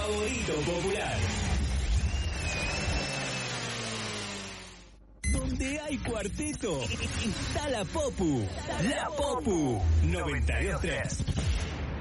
favorito popular. Donde hay cuarteto, está la Popu. La Popu 92.3.